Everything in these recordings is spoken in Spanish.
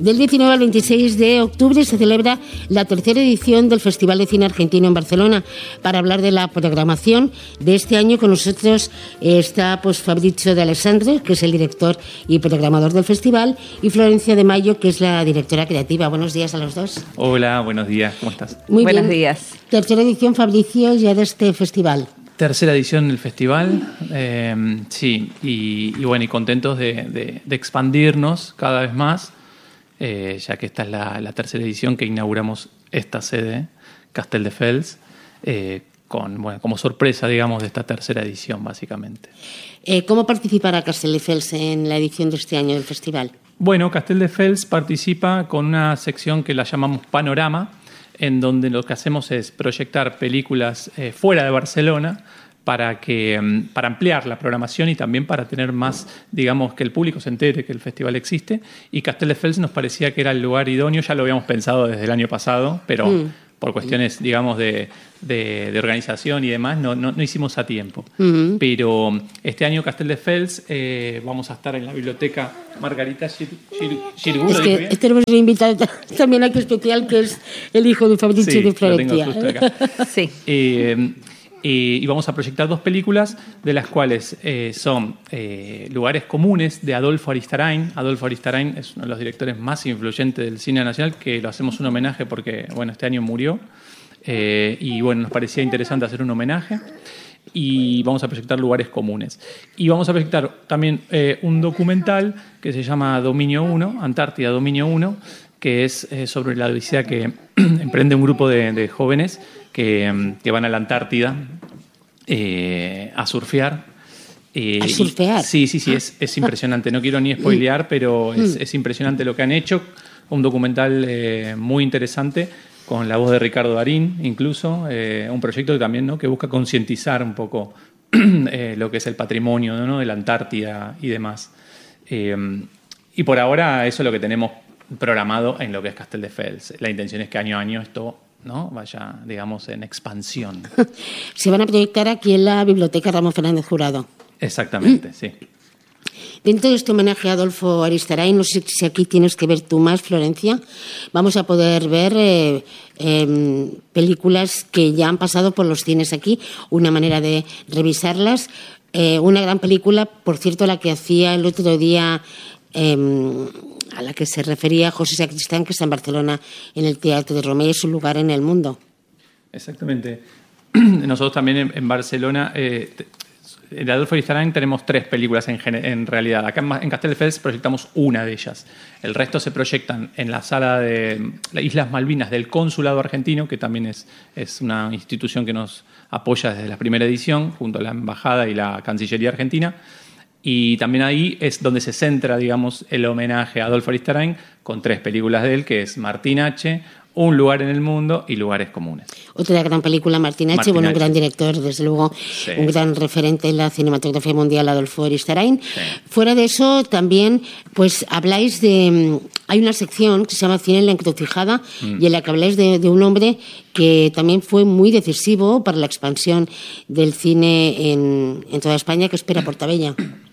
Del 19 al 26 de octubre se celebra la tercera edición del Festival de Cine Argentino en Barcelona. Para hablar de la programación de este año con nosotros está Fabrizio de Alessandro, que es el director y programador del festival, y Florencia de Mayo, que es la directora creativa. Buenos días a los dos. Hola, buenos días, ¿cómo estás? Muy Buenos bien. días. Tercera edición, Fabricio, ya de este festival. Tercera edición del festival, sí, y bueno, y contentos de expandirnos cada vez más, ya que esta es la tercera edición que inauguramos esta sede, Castelldefels, como sorpresa, digamos, de esta tercera edición, básicamente. ¿Cómo participará Castelldefels en la edición de este año del festival? Bueno, Castelldefels participa con una sección que la llamamos Panorama, en donde lo que hacemos es proyectar películas fuera de Barcelona para ampliar la programación y también para tener más, digamos, que el público se entere que el festival existe. Y Castelldefels nos parecía que era el lugar idóneo, ya lo habíamos pensado desde el año pasado, pero por cuestiones, digamos, de organización y demás, no hicimos a tiempo. Pero este año Castelldefels vamos a estar en la biblioteca Margarita Xirgu. Es que tenemos un invitado también aquí especial, que es el hijo de Fabricio de Florencia. Lo tengo justo acá. Sí. Y vamos a proyectar dos películas, de las cuales son Lugares Comunes, de Adolfo Aristarain. Adolfo Aristarain es uno de los directores más influyentes del cine nacional, que lo hacemos un homenaje porque, bueno, este año murió. Y bueno, nos parecía interesante hacer un homenaje. Y vamos a proyectar Lugares Comunes. Y vamos a proyectar también un documental que se llama Dominio 1, Antártida Dominio 1, que es sobre la odisea que emprende un grupo de jóvenes que van a la Antártida a surfear. ¿A surfear? Sí, es impresionante. No quiero ni spoilear, pero es impresionante lo que han hecho. Un documental muy interesante, con la voz de Ricardo Darín, incluso. Un proyecto que también, ¿no?, que busca concientizar un poco lo que es el patrimonio, ¿no?, de la Antártida y demás. Y por ahora eso es lo que tenemos programado en lo que es Castelldefels. La intención es que año a año esto, ¿no?, vaya, digamos, en expansión. Se van a proyectar aquí en la Biblioteca Ramón Fernández Jurado. Exactamente, sí. Dentro de este homenaje a Adolfo Aristarain, no sé si aquí tienes que ver tú más, Florencia, vamos a poder ver películas que ya han pasado por los cines aquí, una manera de revisarlas. Una gran película, por cierto, la que hacía el otro día, a la que se refería José Sacristán, que está en Barcelona, en el Teatro de Romea, y su lugar en el mundo. Exactamente. Nosotros también en Barcelona, de Adolfo Aristarain, tenemos 3 películas en realidad. Acá en Castelldefels proyectamos una de ellas. El resto se proyectan en la sala de las Islas Malvinas del Consulado Argentino, que también es una institución que nos apoya desde la primera edición, junto a la Embajada y la Cancillería Argentina. Y también ahí es donde se centra, digamos, el homenaje a Adolfo Aristarain, con 3 películas de él, que es Martín H., Un lugar en el mundo y Lugares Comunes. Otra gran película, Martín H., un gran director, desde luego, sí. Un gran referente en la cinematografía mundial, Adolfo Aristarain. Sí. Fuera de eso, también pues habláis de... Hay una sección que se llama Cine en la Encrucijada, y en la que habláis de un hombre que también fue muy decisivo para la expansión del cine en toda España, que es Pere Portabella.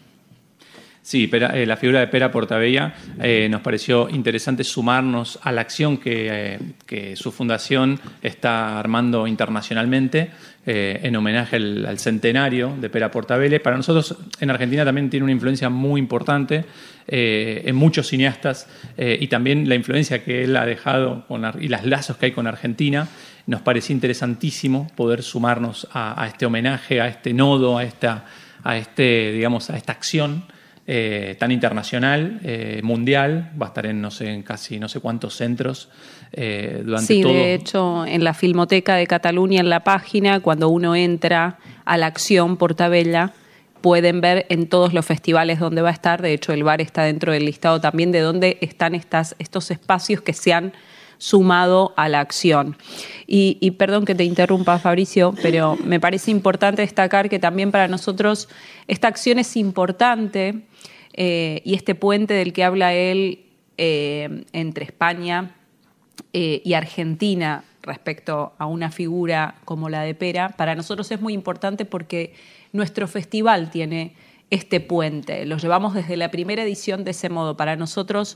Sí, la figura de Pere Portabella nos pareció interesante sumarnos a la acción que su fundación está armando internacionalmente en homenaje al centenario de Pere Portabella. Para nosotros en Argentina también tiene una influencia muy importante en muchos cineastas y también la influencia que él ha dejado y los lazos que hay con Argentina. Nos parecía interesantísimo poder sumarnos a este homenaje, a este nodo, a esta acción tan internacional, mundial. Va a estar en casi no sé cuántos centros durante todo. Sí, de hecho, en la Filmoteca de Cataluña, en la página, cuando uno entra a la acción Portabella, pueden ver en todos los festivales donde va a estar. De hecho, el bar está dentro del listado también de dónde están estos espacios que se han sumado a la acción. Y perdón que te interrumpa, Fabricio, pero me parece importante destacar que también para nosotros esta acción es importante, y este puente del que habla él entre España y Argentina respecto a una figura como la de Pere, para nosotros es muy importante porque nuestro festival tiene este puente. Lo llevamos desde la primera edición de ese modo. Para nosotros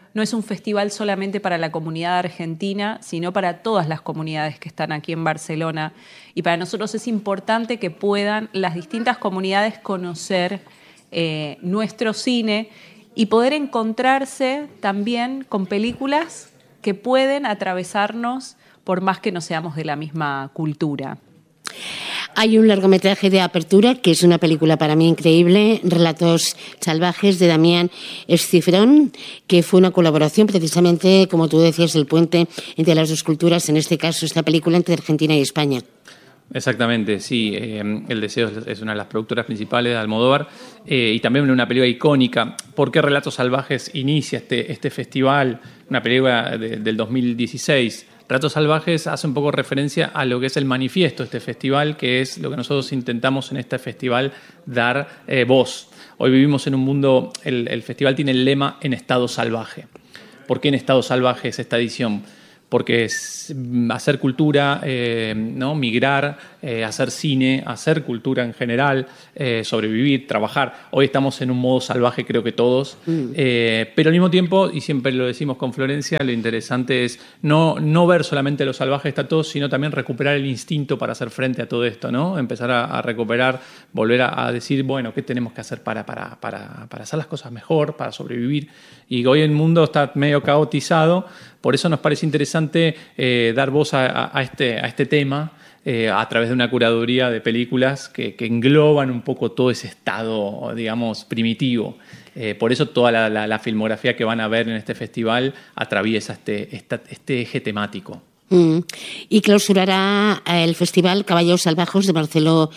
no es un festival solamente para la comunidad argentina, sino para todas las comunidades que están aquí en Barcelona. Y para nosotros es importante que puedan las distintas comunidades conocer nuestro cine y poder encontrarse también con películas que pueden atravesarnos por más que no seamos de la misma cultura. Hay un largometraje de apertura, que es una película para mí increíble, Relatos salvajes, de Damián Escifrón, que fue una colaboración precisamente, como tú decías, el puente entre las dos culturas, en este caso esta película entre Argentina y España. Exactamente, sí. El Deseo es una de las productoras principales de Almodóvar y también una película icónica. ¿Por qué Relatos Salvajes inicia este festival? Una película del 2016. Relatos Salvajes hace un poco referencia a lo que es el manifiesto de este festival, que es lo que nosotros intentamos en este festival dar voz. Hoy vivimos en un mundo, el festival tiene el lema en estado salvaje. ¿Por qué en estado salvaje es esta edición? Porque es hacer cultura, ¿no? Migrar, hacer cine, hacer cultura en general, sobrevivir, trabajar. Hoy estamos en un modo salvaje, creo que todos, pero al mismo tiempo, y siempre lo decimos con Florencia, lo interesante es no ver solamente lo salvaje está todo, sino también recuperar el instinto para hacer frente a todo esto, ¿no? Empezar a recuperar, volver a decir, bueno, ¿qué tenemos que hacer para hacer las cosas mejor, para sobrevivir? Y hoy el mundo está medio caotizado, por eso nos parece interesante dar voz a este tema a través de una curaduría de películas que engloban un poco todo ese estado, digamos, primitivo. Por eso toda la filmografía que van a ver en este festival atraviesa este eje temático. Y clausurará el festival Caballos Salvajes de Marcelo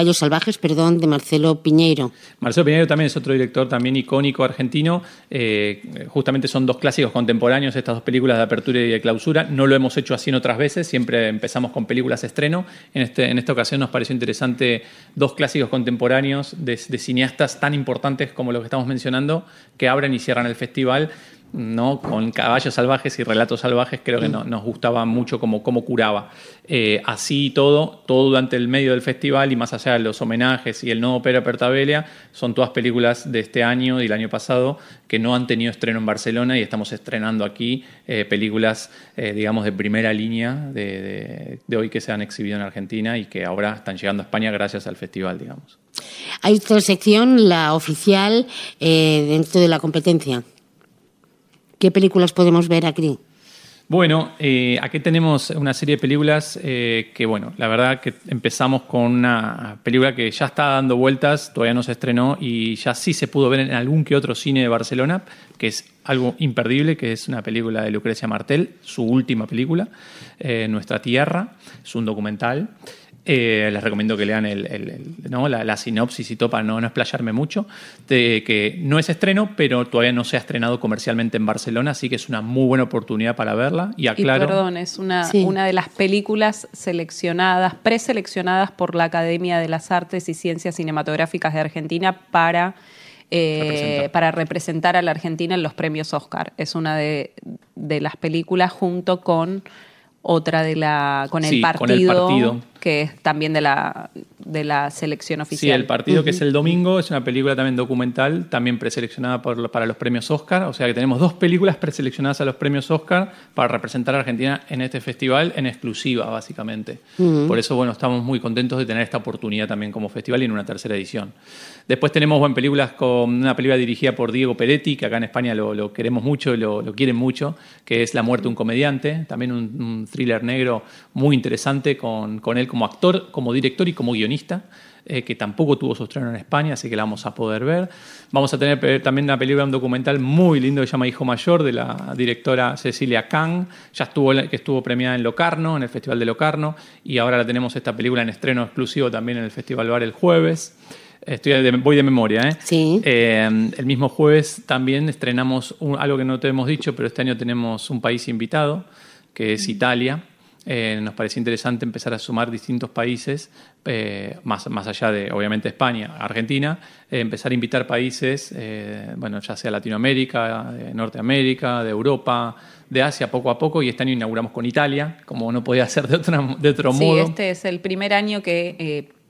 Piñeiro. Marcelo Piñeiro también es otro director también icónico argentino. Justamente son dos clásicos contemporáneos, estas dos películas de apertura y de clausura. No lo hemos hecho así en otras veces, siempre empezamos con películas estreno. En esta ocasión nos pareció interesante dos clásicos contemporáneos de cineastas tan importantes como los que estamos mencionando, que abren y cierran el festival, ¿no? Con Caballos Salvajes y Relatos Salvajes. Creo que nos gustaba mucho cómo curaba. Así todo durante el medio del festival y más allá de los homenajes y el nuevo Opera Pertavelia, son todas películas de este año y el año pasado que no han tenido estreno en Barcelona y estamos estrenando aquí películas, digamos, de primera línea de hoy que se han exhibido en Argentina y que ahora están llegando a España gracias al festival, digamos. Hay otra sección, la oficial, dentro de la competencia. ¿Qué películas podemos ver aquí? Bueno, aquí tenemos una serie de películas que, bueno, la verdad que empezamos con una película que ya está dando vueltas, todavía no se estrenó y ya sí se pudo ver en algún que otro cine de Barcelona, que es algo imperdible, que es una película de Lucrecia Martel, su última película, Nuestra Tierra, es un documental. Les recomiendo que lean la sinopsis y todo para no explayarme mucho, de que no es estreno, pero todavía no se ha estrenado comercialmente en Barcelona, así que es una muy buena oportunidad para verla. Y aclaro... perdón, es una de las películas preseleccionadas por la Academia de las Artes y Ciencias Cinematográficas de Argentina para representar a la Argentina en los premios Oscar. Es una de las películas junto con otra con el partido, que es también de la selección oficial. Sí, El Partido, que es el domingo, es una película también documental, también preseleccionada para los premios Oscar. O sea que tenemos dos películas preseleccionadas a los premios Oscar para representar a Argentina en este festival en exclusiva, básicamente. Por eso, bueno, estamos muy contentos de tener esta oportunidad también como festival y en una tercera edición. Después tenemos películas con una película dirigida por Diego Peretti, que acá en España lo queremos mucho y lo quieren mucho, que es La muerte de un comediante, también un thriller negro muy interesante con él como actor, como director y como guionista, que tampoco tuvo su estreno en España, así que la vamos a poder ver. Vamos a tener también una película, un documental muy lindo que se llama Hijo Mayor, de la directora Cecilia Kang, que estuvo premiada en Locarno, en el Festival de Locarno, y ahora la tenemos esta película en estreno exclusivo también en el Festival Bar el jueves. Voy de memoria, ¿eh? Sí. El mismo jueves también estrenamos algo que no te hemos dicho, pero este año tenemos un país invitado, que es Italia. Nos pareció interesante empezar a sumar distintos países, más allá de, obviamente, España, Argentina, empezar a invitar países, ya sea Latinoamérica, de Norteamérica, de Europa, de Asia, poco a poco, y este año inauguramos con Italia, como no podía ser de otro modo. Sí, este es el primer año que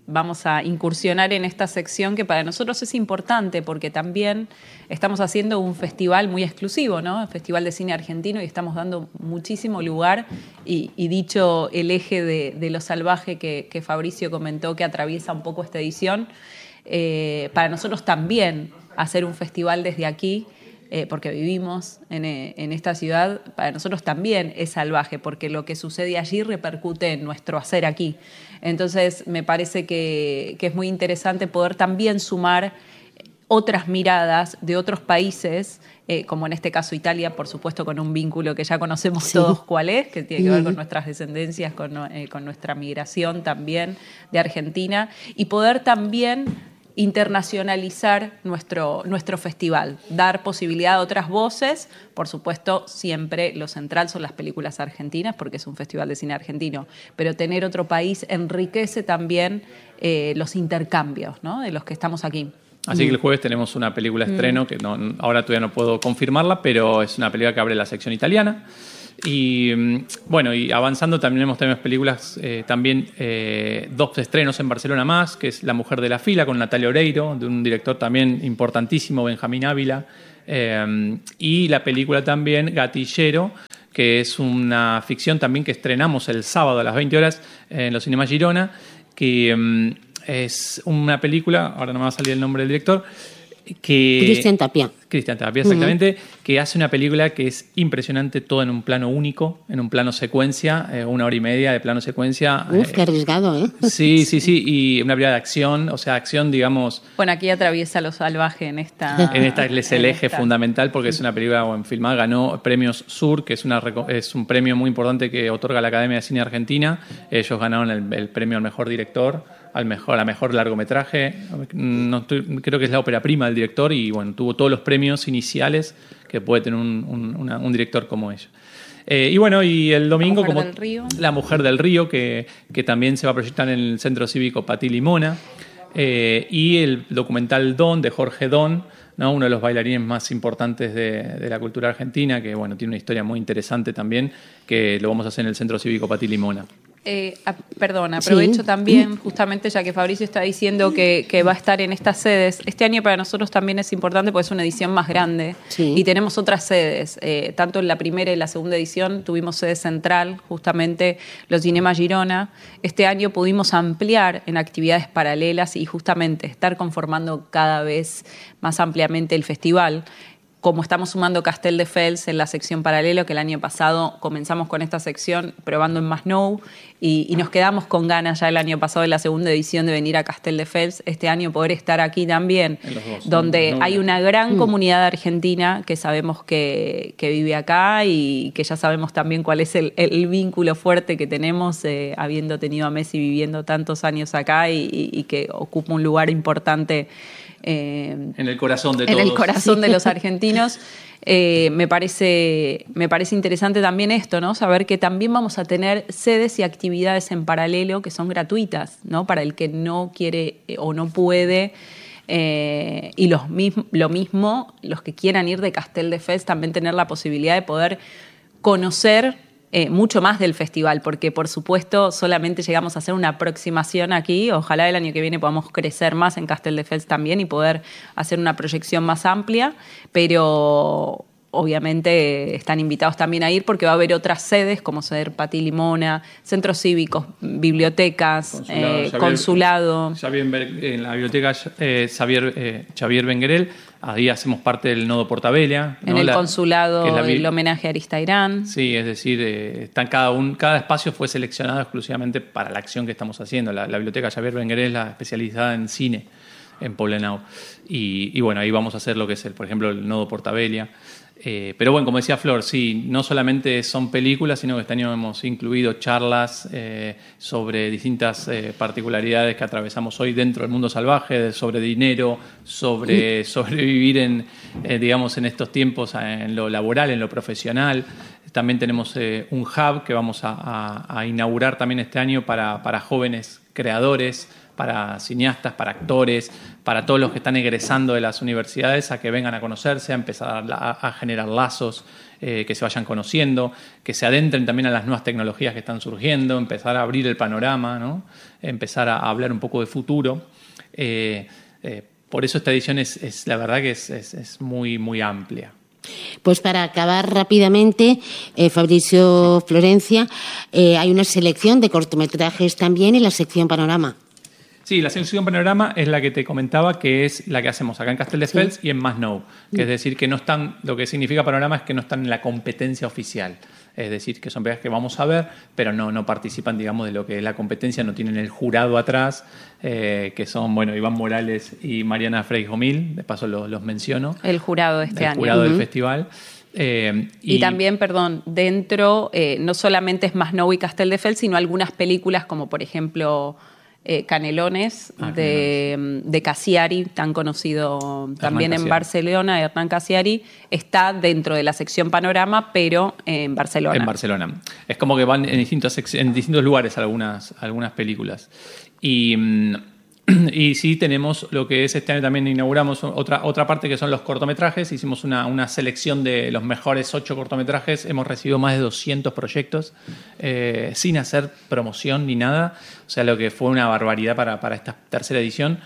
vamos a incursionar en esta sección que para nosotros es importante porque también estamos haciendo un festival muy exclusivo, ¿no? El Festival de Cine Argentino, y estamos dando muchísimo lugar y dicho el eje de lo salvaje que Fabricio comentó que atraviesa un poco esta edición, para nosotros también hacer un festival desde aquí, porque vivimos en esta ciudad, para nosotros también es salvaje, porque lo que sucede allí repercute en nuestro hacer aquí. Entonces, me parece que es muy interesante poder también sumar otras miradas de otros países, como en este caso Italia, por supuesto, con un vínculo que ya conocemos todos cuál es, que tiene que ver con nuestras descendencias, con nuestra migración también de Argentina, y poder también internacionalizar nuestro festival, dar posibilidad a otras voces. Por supuesto, siempre lo central son las películas argentinas, porque es un festival de cine argentino, pero tener otro país enriquece también los intercambios, ¿no?, de los que estamos aquí. Así que el jueves tenemos una película estreno, que ahora todavía no puedo confirmarla, pero es una película que abre la sección italiana. Y bueno, y avanzando también tenemos películas, también 2 estrenos en Barcelona más, que es La mujer de la fila con Natalia Oreiro, de un director también importantísimo, Benjamín Ávila, y la película también Gatillero, que es una ficción también que estrenamos el sábado a las 20 horas en los Cinemas Girona, que es una película, ahora no me va a salir el nombre del director, que Cristian Tapia, exactamente, que hace una película que es impresionante, todo en un plano único, en un plano secuencia, 1 hora y media de plano secuencia. Qué arriesgado, ¿eh? Sí, y una película de acción, o sea, acción, digamos... Bueno, aquí atraviesa lo salvaje en esta... es el eje fundamental, porque es una película filmada, ganó premios Sur, que es un premio muy importante que otorga la Academia de Cine Argentina. Ellos ganaron el premio al mejor director, a mejor largometraje. Creo que es la ópera prima del director, y bueno, tuvo todos los premios iniciales que puede tener un director como ella. Y bueno, y el domingo como La Mujer del Río, que también se va a proyectar en el Centro Cívico Patí Limona, y el documental Don, de Jorge Don, ¿no?, uno de los bailarines más importantes de la cultura argentina, que bueno, tiene una historia muy interesante también, que lo vamos a hacer en el Centro Cívico Patí Limona. Perdón, aprovecho también, justamente ya que Fabricio está diciendo que va a estar en estas sedes. Este año para nosotros también es importante porque es una edición más grande, y tenemos otras sedes. Tanto en la primera y la segunda edición tuvimos sede central, justamente los Cinemas Girona. Este año pudimos ampliar en actividades paralelas y justamente estar conformando cada vez más ampliamente el festival. Como estamos sumando Castelldefels en la sección paralelo, que el año pasado comenzamos con esta sección probando en Masnou, y nos quedamos con ganas ya el año pasado de la segunda edición de venir a Castelldefels, este año poder estar aquí también, donde hay una gran comunidad argentina que sabemos que vive acá, y que ya sabemos también cuál es el vínculo fuerte que tenemos, habiendo tenido a Messi viviendo tantos años acá, y que ocupa un lugar importante en el corazón de todos. En el corazón de los argentinos. Me parece interesante también esto, ¿no? Saber que también vamos a tener sedes y actividades en paralelo que son gratuitas, ¿no?, para el que no quiere o no puede. Y lo mismo, los que quieran ir de Castelldefels, también tener la posibilidad de poder conocer mucho más del festival, porque por supuesto solamente llegamos a hacer una aproximación aquí. Ojalá el año que viene podamos crecer más en Castelldefels también y poder hacer una proyección más amplia, pero obviamente están invitados también a ir, porque va a haber otras sedes como ser Patí Limona, centros cívicos, bibliotecas, consulado. En la biblioteca Xavier Benguerel, ahí hacemos parte del nodo Portabella, ¿no? En el consulado, el homenaje a Aristairán. Sí, es decir, cada espacio fue seleccionado exclusivamente para la acción que estamos haciendo. La biblioteca Xavier Benguerel es la especializada en cine en Poblenou. Y bueno, ahí vamos a hacer lo que es, por ejemplo, el nodo Portabella. Pero bueno, como decía Flor, sí, no solamente son películas, sino que este año hemos incluido charlas sobre distintas particularidades que atravesamos hoy dentro del mundo salvaje, sobre dinero, sobre sobrevivir en estos tiempos, en lo laboral, en lo profesional. También tenemos un hub que vamos a inaugurar también este año para jóvenes creadores, para cineastas, para actores, para todos los que están egresando de las universidades a que vengan a conocerse, a empezar a generar lazos, que se vayan conociendo, que se adentren también a las nuevas tecnologías que están surgiendo, empezar a abrir el panorama, ¿no? Empezar a hablar un poco de futuro. Por eso esta edición es la verdad que es muy, muy amplia. Pues para acabar rápidamente, Fabricio Florencia, hay una selección de cortometrajes también en la sección Panorama. Sí, la sección Panorama es la que te comentaba, que es la que hacemos acá en Castelldefels y en Masnou, que es decir, que no están, lo que significa Panorama es que no están en la competencia oficial. Es decir, que son películas que vamos a ver, pero no participan, digamos, de lo que es la competencia, no tienen el jurado atrás, que son, bueno, Iván Morales y Mariana Freijomil, de paso los menciono. El jurado de este año. El jurado del festival. Y también, perdón, dentro no solamente es Masnou y Castelldefels, sino algunas películas como, por ejemplo, Canelones, de Cassiari, tan conocido también en Barcelona, Hernán Cassiari, está dentro de la sección Panorama, pero en Barcelona. En Barcelona. Es como que van en distintos lugares algunas películas. Y sí tenemos lo que es este año también inauguramos otra parte que son los cortometrajes. Hicimos una selección de los mejores 8 cortometrajes. Hemos recibido más de 200 proyectos sin hacer promoción ni nada. O sea, lo que fue una barbaridad para esta tercera edición.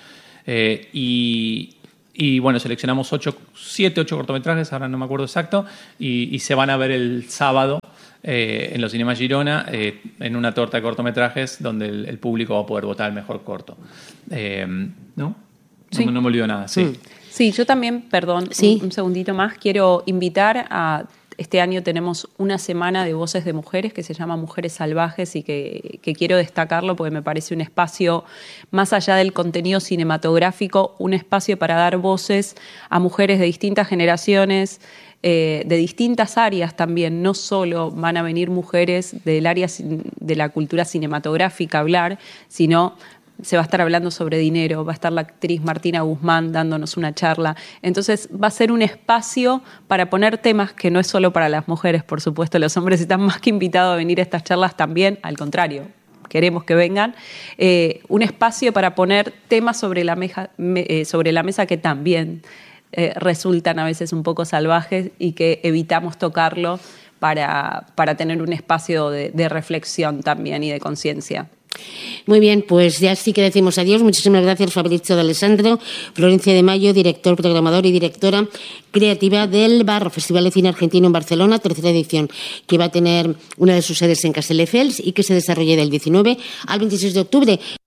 Y bueno, seleccionamos 7, 8 cortometrajes, ahora no me acuerdo exacto, y se van a ver el sábado en los Cinemas Girona, en una torta de cortometrajes donde el público va a poder votar el mejor corto. ¿No? Sí. No me olvido nada, sí. Sí, yo también, perdón, sí. Un segundito más, quiero invitar a... Este año tenemos una semana de voces de mujeres que se llama Mujeres Salvajes y que quiero destacarlo porque me parece un espacio, más allá del contenido cinematográfico, un espacio para dar voces a mujeres de distintas generaciones, de distintas áreas también. No solo van a venir mujeres del área de la cultura cinematográfica a hablar, sino... Se va a estar hablando sobre dinero, va a estar la actriz Martina Guzmán dándonos una charla. Entonces va a ser un espacio para poner temas que no es solo para las mujeres, por supuesto. Los hombres están más que invitados a venir a estas charlas también, al contrario, queremos que vengan. Un espacio para poner temas sobre la mesa que también resultan a veces un poco salvajes y que evitamos tocarlo para tener un espacio de reflexión también y de conciencia. Muy bien, pues ya sí que decimos adiós. Muchísimas gracias, Fabrizio de Alessandro. Florencia de Mayo, director, programador y directora creativa del Barro, Festival de Cine Argentino en Barcelona, tercera edición, que va a tener una de sus sedes en Castelldefels y que se desarrolla del 19 al 26 de octubre.